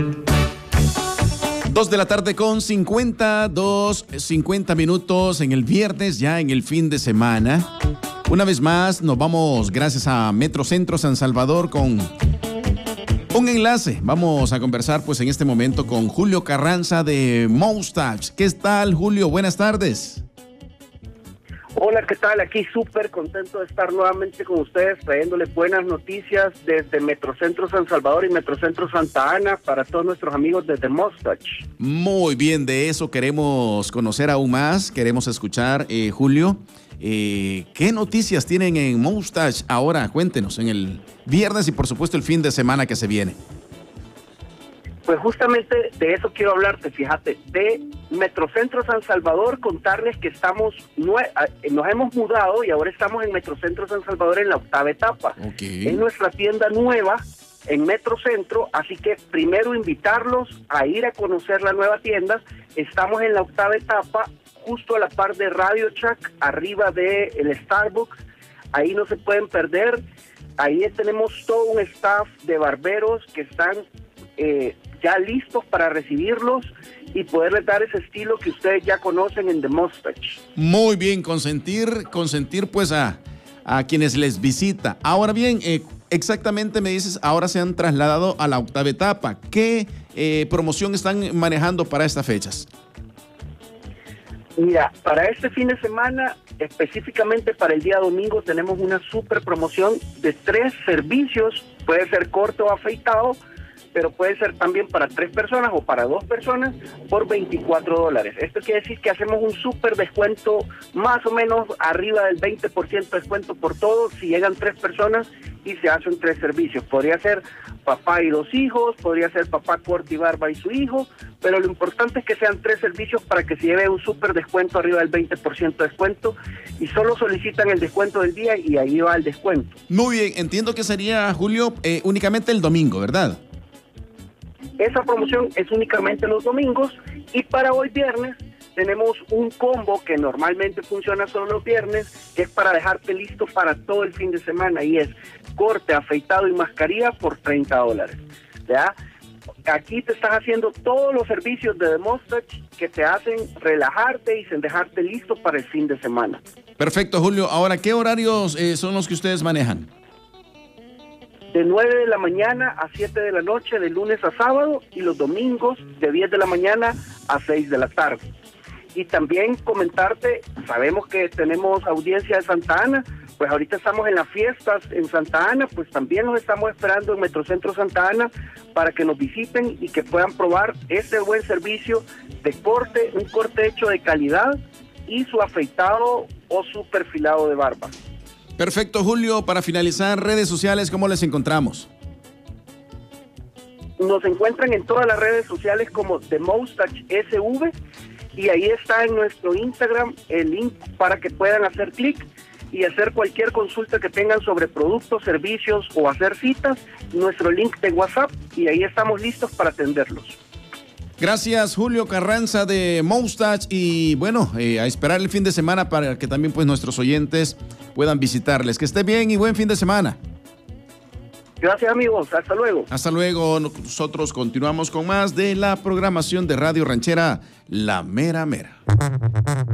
2 de la tarde con 50 minutos en el viernes, ya en el fin de semana. Una vez más nos vamos gracias a Metrocentro San Salvador con un enlace. Vamos a conversar pues en este momento con Julio Carranza de Moustache. ¿Qué tal, Julio? Buenas tardes. Hola, ¿qué tal? Aquí súper contento de estar nuevamente con ustedes, trayéndoles buenas noticias desde Metrocentro San Salvador y Metrocentro Santa Ana para todos nuestros amigos desde Moustache. Muy bien, de eso queremos conocer aún más, queremos escuchar, Julio. ¿Qué noticias tienen en Moustache ahora? Cuéntenos, en el viernes y por supuesto el fin de semana que se viene. Pues justamente de eso quiero hablarte, fíjate, de Metrocentro San Salvador, contarles que nos hemos mudado y ahora estamos en Metrocentro San Salvador en la 8ª etapa. Okay. Es nuestra tienda nueva en Metrocentro, así que primero invitarlos a ir a conocer la nueva tienda. Estamos en la 8ª etapa, justo a la par de Radio Shack, arriba del Starbucks. Ahí no se pueden perder. Ahí tenemos todo un staff de barberos que están ya listos para recibirlos y poderles dar ese estilo que ustedes ya conocen en The Moustache. Muy bien, consentir pues a quienes les visita. Ahora bien, exactamente me dices, ahora se han trasladado a la 8ª etapa. ¿Qué promoción están manejando para estas fechas? Mira, para este fin de semana, específicamente para el día domingo, tenemos una super promoción de 3 servicios. Puede ser corte o afeitado, pero puede ser también para 3 personas o para 2 personas por $24. Esto quiere decir que hacemos un súper descuento, más o menos arriba del 20% de descuento por todo si llegan 3 personas y se hacen 3 servicios. Podría ser papá y 2 hijos, podría ser papá, corte y barba y su hijo, pero lo importante es que sean 3 servicios para que se lleve un súper descuento arriba del 20% de descuento, y solo solicitan el descuento del día y ahí va el descuento. Muy bien, entiendo que sería, Julio, únicamente el domingo, ¿verdad? Esa promoción es únicamente los domingos, y para hoy viernes tenemos un combo que normalmente funciona solo los viernes, que es para dejarte listo para todo el fin de semana, y es corte, afeitado y mascarilla por $30. ¿Ya? Aquí te estás haciendo todos los servicios de The Moustache que te hacen relajarte y sin dejarte listo para el fin de semana. Perfecto, Julio. Ahora, ¿qué horarios son los que ustedes manejan? De 9 de la mañana a 7 de la noche, de lunes a sábado, y los domingos de 10 de la mañana a 6 de la tarde. Y también comentarte, sabemos que tenemos audiencia de Santa Ana, pues ahorita estamos en las fiestas en Santa Ana, pues también los estamos esperando en Metrocentro Santa Ana para que nos visiten y que puedan probar este buen servicio de corte, un corte hecho de calidad, y su afeitado o su perfilado de barba. Perfecto, Julio. Para finalizar, redes sociales, ¿cómo les encontramos? Nos encuentran en todas las redes sociales como The Moustache SV, y ahí está en nuestro Instagram el link para que puedan hacer clic y hacer cualquier consulta que tengan sobre productos, servicios o hacer citas. Nuestro link de WhatsApp, y ahí estamos listos para atenderlos. Gracias, Julio Carranza de Moustache, y bueno, a esperar el fin de semana para que también pues nuestros oyentes puedan visitarles. Que esté bien y buen fin de semana. Gracias, amigos. Hasta luego. Hasta luego. Nosotros continuamos con más de la programación de Radio Ranchera La Mera Mera.